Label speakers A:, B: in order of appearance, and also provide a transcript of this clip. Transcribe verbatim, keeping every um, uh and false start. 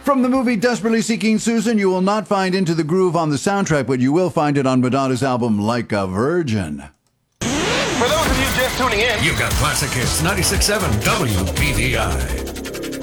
A: From the movie Desperately Seeking Susan, you will not find Into the Groove on the soundtrack, but you will find it on Madonna's album Like a Virgin.
B: For those of you just tuning in,
C: you've got Classic Hits ninety-six point seven W P V I.